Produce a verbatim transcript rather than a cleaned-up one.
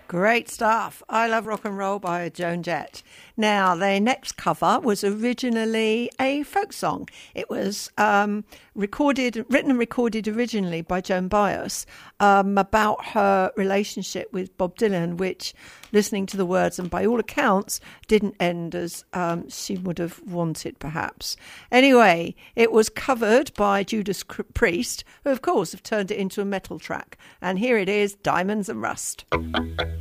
Great stuff. I Love Rock and Roll by Joan Jett. Now, their next cover was originally a folk song. It was um, recorded, written and recorded originally by Joan Baez um, about her relationship with Bob Dylan, which, listening to the words and by all accounts, didn't end as um, she would have wanted, perhaps. Anyway, it was covered by Judas Priest, who, of course, have turned it into a metal track. And here it is, Diamonds and Rust.